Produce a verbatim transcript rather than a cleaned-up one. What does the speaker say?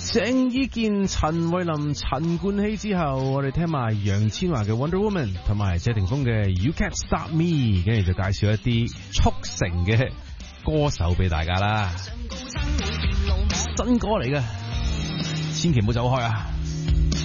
鄭伊健、陳慧琳、陳冠希之後，我哋聽埋楊千嬅嘅 Wonder Woman 同埋謝霆鋒嘅 You Can't Stop Me， 跟住就介紹一啲速成嘅歌手俾大家啦。新歌嚟嘅，千祈唔好走開啊！